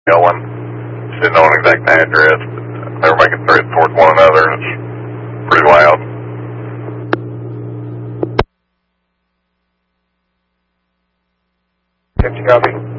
yelling. She didn't know an exact address, but they were making threats towards one another, and it's pretty loud. Copy.